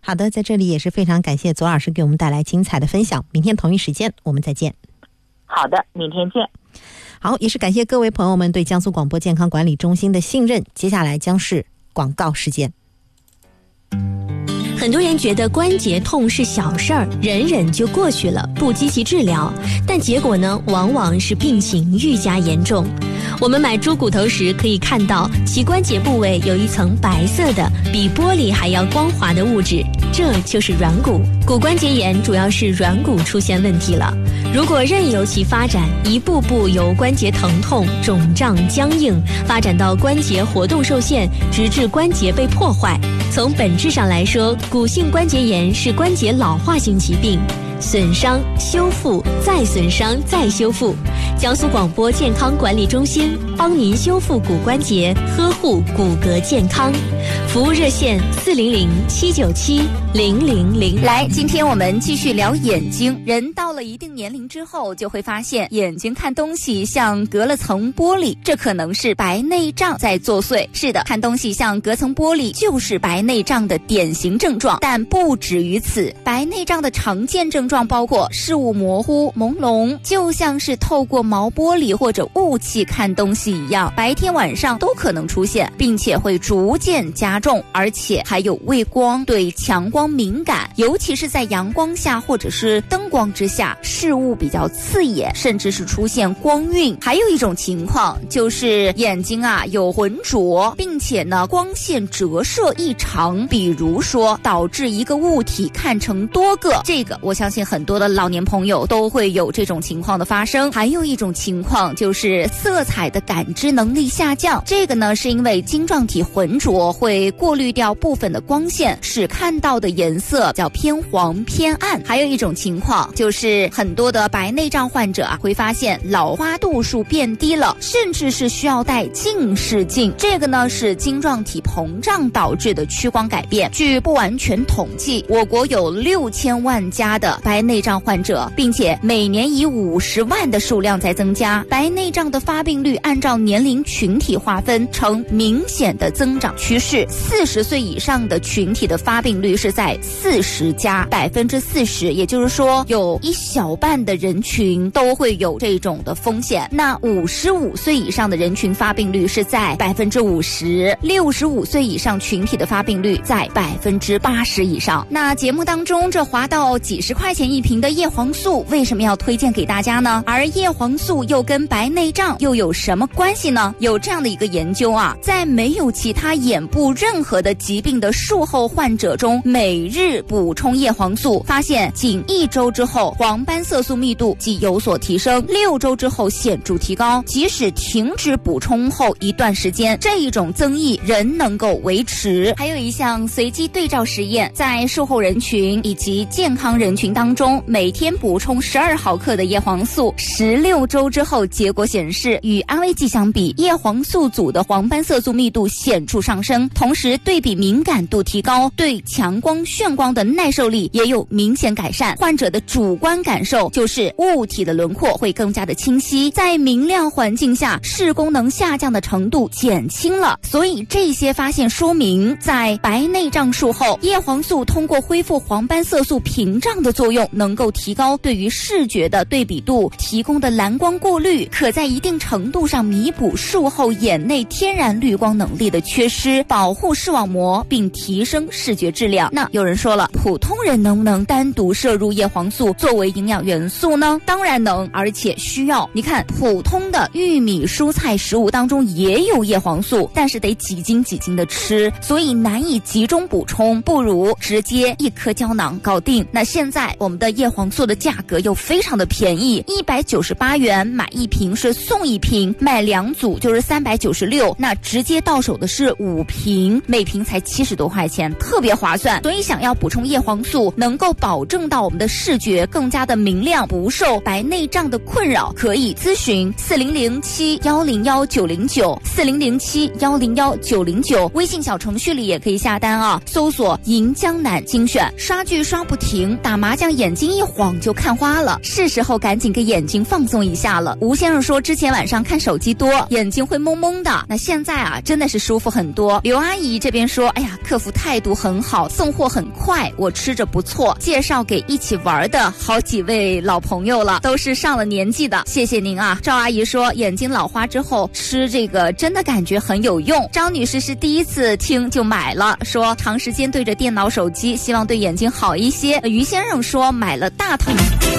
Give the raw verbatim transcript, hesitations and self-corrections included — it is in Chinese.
好的，在这里也是非常感谢左老师给我们带来精彩的分享，明天同一时间我们再见。 好的，明天见。 好，也是感谢各位朋友们对江苏广播健康管理中心的信任。接下来将是广告时间。 很多人觉得关节痛是小事儿，忍忍就过去了，不积极治疗，但结果呢，往往是病情愈加严重。我们买猪骨头时可以看到，其关节部位有一层白色的、比玻璃还要光滑的物质，这就是软骨。骨关节炎主要是软骨出现问题了。如果任由其发展，一步步由关节疼痛、肿胀、僵硬，发展到关节活动受限，直至关节被破坏。从本质上来说，骨性关节炎是关节老化性疾病，损伤、修复、再损伤、再修复。江苏广播健康管理中心帮您修复骨关节，呵护骨骼健康。服务热线四零零七九七零零零。 来，今天我们继续聊眼睛。人到了一定年龄之后，就会发现眼睛看东西像隔了层玻璃，这可能是白内障在作祟。是的，看东西像隔层玻璃就是白内障的典型症状，但不止于此。白内障的常见症状包括视物模糊、朦胧，就像是透过毛玻璃或者雾气看东西一样，白天晚上都可能出现，并且会逐渐加重，而且还有畏光、对强光敏感，尤其是在阳光下或者是灯光之下，视物比较刺眼，甚至是出现光晕。还有一种情况就是眼睛啊有浑浊，并且呢光线折射异常，比如说导致一个物体看成多个，这个我相信很多的老年朋友都会有这种情况的发生。还有一种情况就是色彩的感知能力下降，这个呢是因为晶状体浑浊会过滤掉部分的光线，使看到的颜色较偏黄偏暗。还有一种情况就是很多的白内障患者啊会发现老花度数变低了，甚至是需要戴近视镜，这个呢是晶状体膨胀导致的屈光改变。据不完全统计，我国有六千万家的白内障患者，并且每年以五十万的数量在增加。白内障的发病率按照年龄群体划分呈明显的增长趋势，四十岁以上的群体的发病率是在四十加百分之四十，也就是说有一小半的人群都会有这种的风险。那五十五岁以上的人群发病率是在百分之五十，六十五岁以上群体的发病率在百分之八十以上。那节目当中这划到几十块钱一瓶的叶黄素为什么要推荐给大家呢？而叶黄素又跟白内障又有什么关系呢？有这样的一个研究啊，在没有其他眼部任何的疾病的术后患者中，每日补充叶黄素，发现仅一周之后黄斑色素密度即有所提升，六周之后显著提高，即使停止补充后一段时间，这一种增益仍能够维持。还有一项随机对照实验，在术后人群以及健康人群当中，每天补充十二毫克的叶黄素，十六周之后结果显示，与安慰剂相比，叶黄素组的黄斑色素密度显著上升，同时对比敏感度提高，对强光眩光的耐受力也有明显改善。患者的主观感受就是物体的轮廓会更加的清晰，在明亮环境下视功能下降的程度减轻了。所以这些发现说明，在白内障术后，叶黄素通过恢复黄斑色素屏障的作用，能够提高对于视觉的对比度，提供的蓝光过滤可在一定程度上弥补术后眼内天然绿光能力的缺失，保护视网膜并提升视觉质量。那有人说了，普通人能不能单独摄入叶黄素作为营养元素呢？当然能，而且需要。你看，普通的玉米蔬菜食物当中也有叶黄素，但是得几斤几斤的吃，所以难以集中补充，不如直接一颗胶囊搞定。那现在我们的叶黄素的价格又非常的便宜，一百九十八元买一瓶是送一瓶，买两组就是三百九十六，那直接到手的是五瓶，每瓶才七十多块钱，特别划算。所以想要补充叶黄素，能够保证到我们的视觉更加的明亮，不受白内障的困扰，可以咨询四零零七幺零幺九零九四零零七幺零幺九零九，微信小程序里也可以下单啊，搜索银江南精选，刷剧刷不停，打麻将眼睛一晃就看花了，是时候赶紧给眼睛放松一下了。吴先生说之前晚上看手机多，眼睛会蒙蒙的，那现在啊真的是舒服很多。刘阿姨这边说，哎呀，客服态度很好，送货很快，我吃着不错，介绍给一起玩的好几位老朋友了，都是上了年纪的，谢谢您啊。赵阿姨说眼睛老花之后吃这个真的感觉很有用。张女士是第一次听就买了，说长时间对着电脑手机希望对眼睛好一些。于先生说买了大桶